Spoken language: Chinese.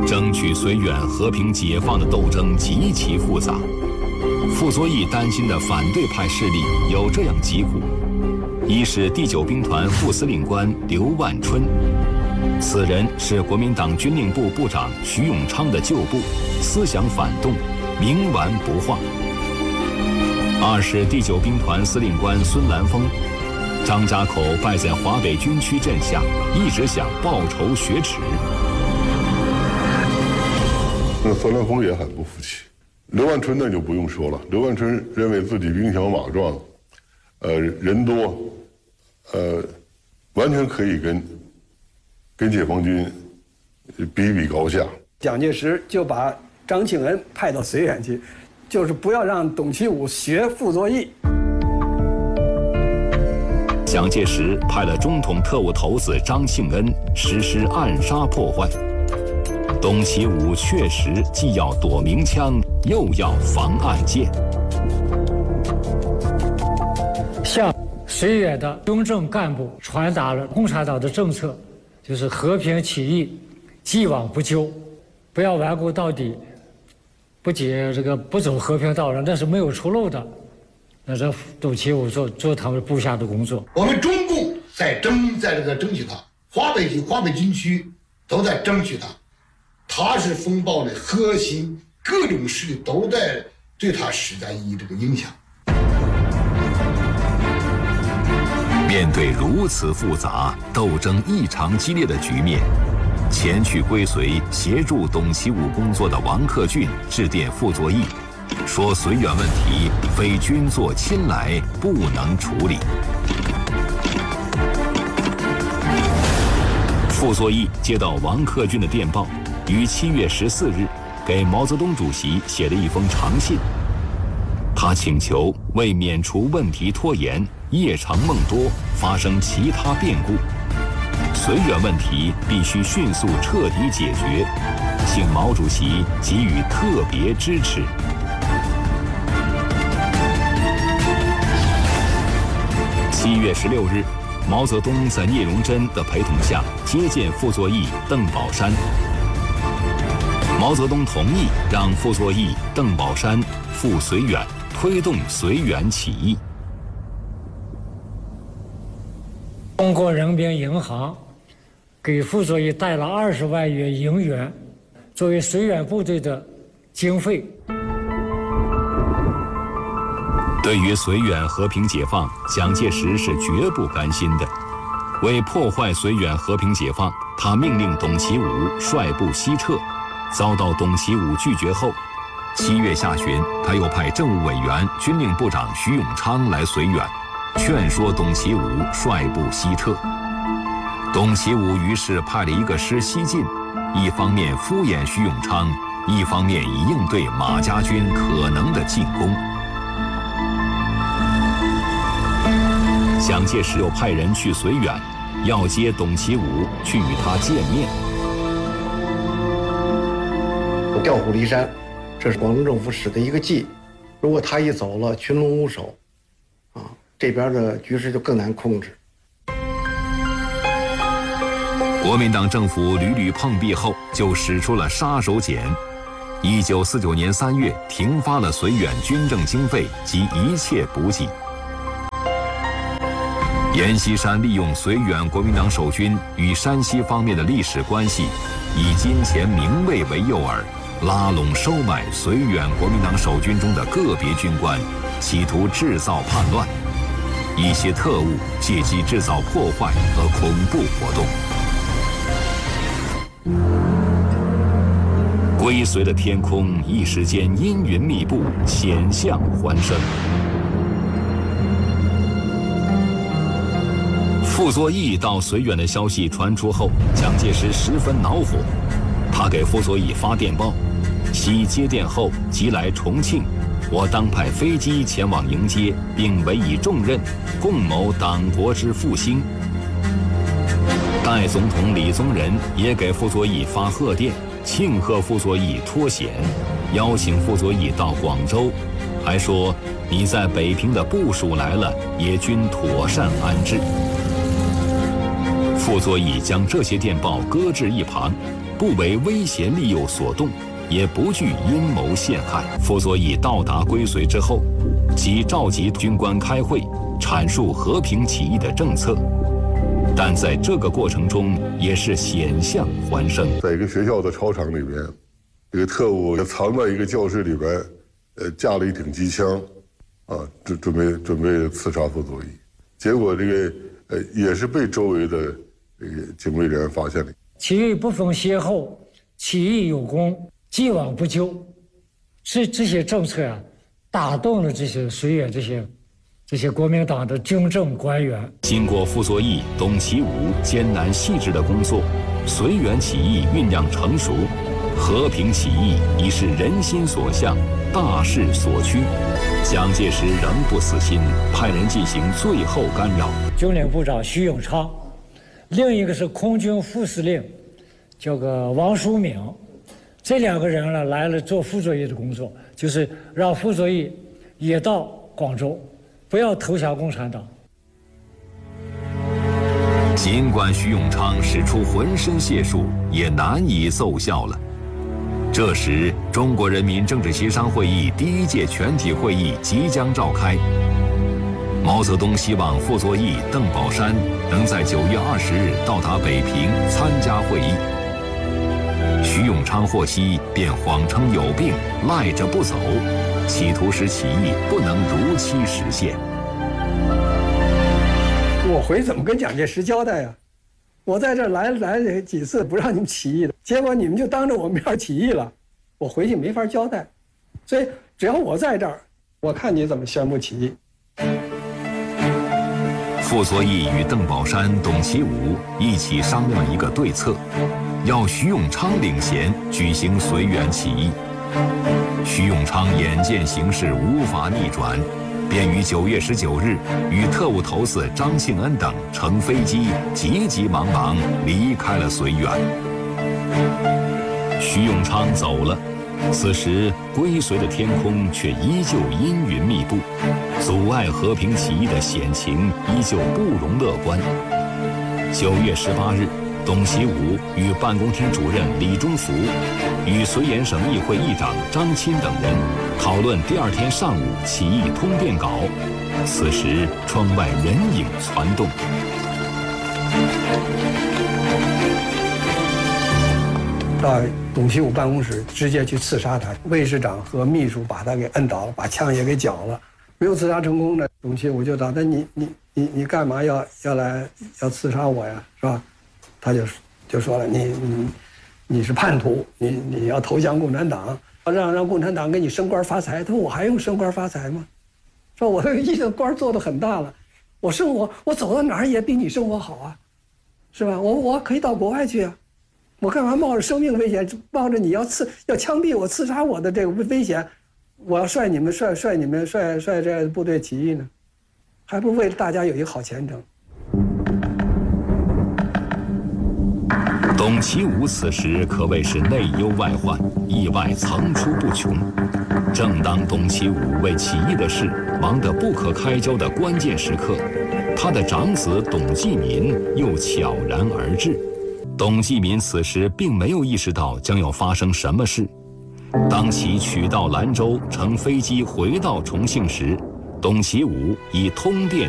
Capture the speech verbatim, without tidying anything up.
争取绥远和平解放的斗争极其复杂。傅作义担心的反对派势力有这样几股：一是第九兵团副司令官刘万春，此人是国民党军令部部长徐永昌的旧部，思想反动，冥顽不化；二是第九兵团司令官孙兰峰，张家口败在华北军区阵下，一直想报仇雪耻。 那孙兰峰也很不服气。刘万春那就不用说了，刘万春认为自己兵强马壮，呃，人多，呃，完全可以跟跟解放军比比高下。 蒋介石就把张庆恩派到绥远去，就是不要让董其武学傅作义。 蒋介石派了中统特务头子张庆恩实施暗杀破坏。董其武确实既要躲明枪，又要防暗箭。 向绥远的军政干部传达了共产党的政策，就是和平起义，既往不咎，不要顽固到底，不解这个不走和平道路，那是没有出路的。那这董其武做做他们部下的工作。 我们中共在争，在这个争取他，华北区、华北军区都在争取他。他是风暴的核心，各种势力都在对他施加以这个影响。 面对如此复杂、斗争异常激烈的局面，前去归绥协助董其武工作的王克俊致电傅作义，说绥远问题非军座亲来，不能处理。傅作义接到王克俊的电报，于七月十四日给毛泽东主席写了一封长信。他请求为免除问题拖延、夜长梦多，发生其他变故，绥远问题必须迅速彻底解决，请毛主席给予特别支持。七月十六日，毛泽东在聂荣臻的陪同下接见傅作义、邓宝山。毛泽东同意让傅作义、邓宝山赴绥远，推动绥远起义。 中国人民银行给傅作义贷了二十万元银元，作为绥远部队的经费。 对于绥远和平解放，蒋介石是绝不甘心的。为破坏绥远和平解放，他命令董其武率部西撤。遭到董其武拒绝后，七月下旬，他又派政务委员、军令部长徐永昌来绥远，劝说董其武率部西撤。董其武于是派了一个师西进，一方面敷衍徐永昌，一方面以应对马家军可能的进攻。蒋介石又派人去绥远，要接董其武去与他见面。 调虎离山，这是广东政府使的一个计。如果他一走了，群龙无首，啊，这边的局势就更难控制。 国民党政府屡屡碰壁后，就使出了杀手锏。一九四九年三月，停发了绥远军政经费及一切补给。阎锡山利用绥远国民党守军与山西方面的历史关系，以金钱名位为诱饵，拉拢收买绥远国民党守军中的个别军官，企图制造叛乱。一些特务借机制造破坏和恐怖活动。归绥的天空一时间阴云密布，险象环生。傅作义到绥远的消息传出后，蒋介石十分恼火，他给傅作义发电报，其接电后即来重庆，我当派飞机前往迎接，并委以重任，共谋党国之复兴。代总统李宗仁也给傅作义发贺电，庆贺傅作义脱险，邀请傅作义到广州，还说你在北平的部署来了，也均妥善安置。 傅作义将这些电报搁置一旁，不为威胁利诱所动，也不惧阴谋陷害。傅作义到达归绥之后，即召集军官开会，阐述和平起义的政策。但在这个过程中，也是险象环生。 在一个学校的操场里边，这个特务藏在一个教室里边，呃，架了一挺机枪，啊，准准备准备刺杀傅作义。结果这个呃也是被周围的这个警卫人员发现了。 起义不分先后，起义有功，既往不咎，这这些政策啊，打动了这些绥远这些这些国民党的军政官员。 经过傅作义、董其武艰难细致的工作，绥远起义酝酿成熟，和平起义已是人心所向，大势所趋。蒋介石仍不死心，派人进行最后干扰。 军令部长徐永昌，另一个是空军副司令，叫个王叔敏，这两个人呢来了做傅作义的工作，就是让傅作义也到广州，不要投降共产党。 尽管徐永昌使出浑身解数，也难以奏效了。这时，中国人民政治协商会议第一届全体会议即将召开。毛泽东希望傅作义、邓宝山能在九月二十日到达北平参加会议。徐永昌获悉，便谎称有病，赖着不走，企图使起义不能如期实现。 我回怎么跟蒋介石交代呀？我在这儿来来几次不让你们起义的，结果你们就当着我面起义了，我回去没法交代。所以只要我在这儿，我看你怎么宣布起义。 傅作义与邓宝山、董其武一起商量一个对策，要徐永昌领衔举行绥远起义。徐永昌眼见形势无法逆转，便于九月十九日与特务头子张庆恩等乘飞机急急忙忙离开了绥远。徐永昌走了，此时归绥的天空却依旧阴云密布，阻碍和平起义的险情依旧不容乐观。九月十八日，董其武与办公厅主任李中福与绥远省议会议长张钦等人讨论第二天上午起义通电稿。此时窗外人影攒动， 到董其武办公室直接去刺杀他，卫士长和秘书把他给摁倒了，把枪也给缴了，没有刺杀成功呢。董其武就打他，你你你你干嘛要要来要刺杀我呀，是吧？他就就说了，你你你是叛徒，你你要投降共产党，让让共产党给你升官发财。他说我还用升官发财吗？说我这个一的官做得很大了，我生活我走到哪儿也比你生活好啊，是吧？我我可以到国外去啊，我干嘛冒着生命危险，冒着你要刺要枪毙我、刺杀我的这个危险，我要率你们率率你们率率这部队起义呢？还不如为了大家有一个好前程。 董其武此时可谓是内忧外患，意外层出不穷。正当董其武为起义的事忙得不可开交的关键时刻，他的长子董继民又悄然而至。董继民此时并没有意识到将要发生什么事。当其取道兰州，乘飞机回到重庆时，董其武已通电